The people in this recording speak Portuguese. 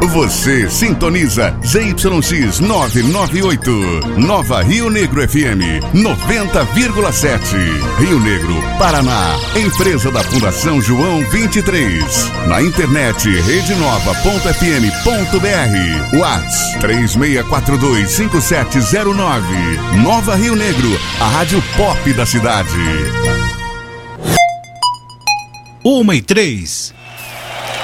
Você sintoniza ZYX 998, Nova Rio Negro FM 90,7. Rio Negro, Paraná. Empresa da Fundação João 23. Na internet redenova.fm.br. Whats 36425709. Nova Rio Negro, a rádio pop da cidade. 1h03.